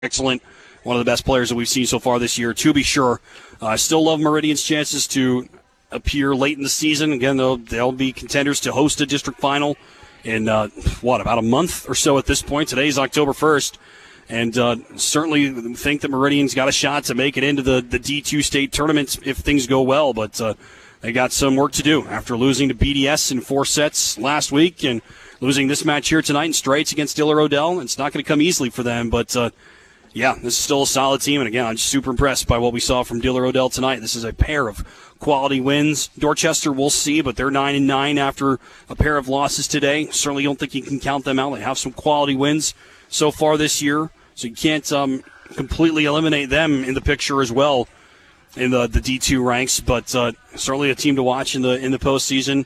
excellent. One of the best players that we've seen so far this year, to be sure. I still love Meridian's chances to appear late in the season. Again, they'll be contenders to host a district final in, about a month or so at this point. Today's October 1st. And certainly think that Meridian's got a shot to make it into the D2 state tournament if things go well. But they got some work to do after losing to BDS in 4 sets last week and losing this match here tonight in straights against Diller Odell. It's not going to come easily for them, but this is still a solid team. And again, I'm just super impressed by what we saw from Diller Odell tonight. This is a pair of quality wins. Dorchester, we'll see, but they're 9-9 after a pair of losses today. Certainly don't think you can count them out. They have some quality wins so far this year, so you can't completely eliminate them in the picture as well in the D2 ranks. But certainly a team to watch in the postseason.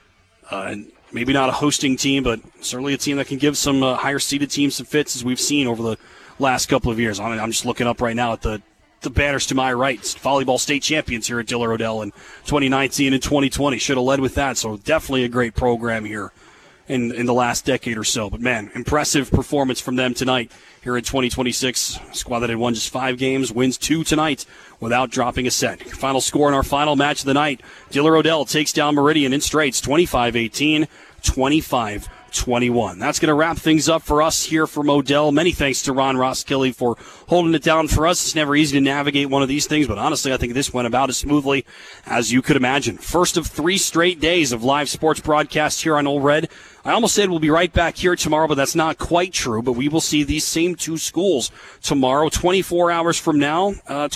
Maybe not a hosting team, but certainly a team that can give some higher-seeded teams some fits, as we've seen over the last couple of years. I'm just looking up right now at the banners to my right. It's volleyball state champions here at Diller Odell in 2019 and 2020. Should have led with that, so definitely a great program here in the last decade or so. But, man, impressive performance from them tonight here in 2026. A squad that had won just 5 games, wins 2 tonight without dropping a set. Final score in our final match of the night, Diller Odell takes down Meridian in straights, 25-18, 25-21. That's going to wrap things up for us here from Odell. Many thanks to Ron Roskilly for holding it down for us. It's never easy to navigate one of these things, but honestly, I think this went about as smoothly as you could imagine. First of 3 straight days of live sports broadcasts here on Ole Red. I almost said we'll be right back here tomorrow, but that's not quite true. But we will see these same 2 schools tomorrow, 24 hours from now,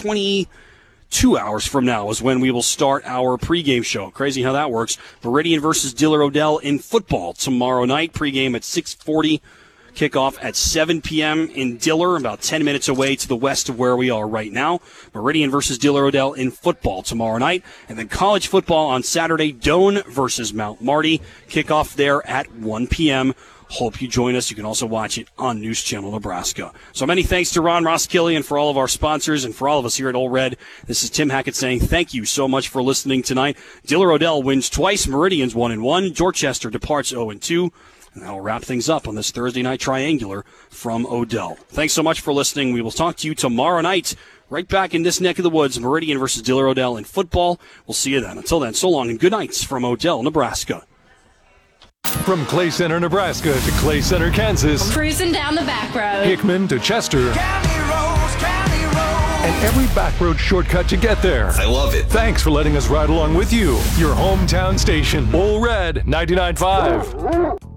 22 hours from now is when we will start our pregame show. Crazy how that works. Meridian versus Diller Odell in football tomorrow night. Pregame at 6:40. Kickoff at 7 p.m. in Diller, about 10 minutes away to the west of where we are right now. Meridian versus Diller Odell in football tomorrow night. And then college football on Saturday, Doane versus Mount Marty. Kickoff there at 1 p.m. Hope you join us. You can also watch it on News Channel Nebraska. So many thanks to Ron Roskilly and for all of our sponsors and for all of us here at Ole Red. This is Tim Hackett saying thank you so much for listening tonight. Diller Odell wins twice. Meridian's 1-1. Dorchester departs 0-2. And that'll wrap things up on this Thursday night triangular from Odell. Thanks so much for listening. We will talk to you tomorrow night, right back in this neck of the woods, Meridian versus Diller Odell in football. We'll see you then. Until then, so long and good nights from Odell, Nebraska. From Clay Center, Nebraska to Clay Center, Kansas. Cruising down the back road. Hickman to Chester. County roads, and every back road shortcut to get there. I love it. Thanks for letting us ride along with you. Your hometown station, Ole Red 99.5.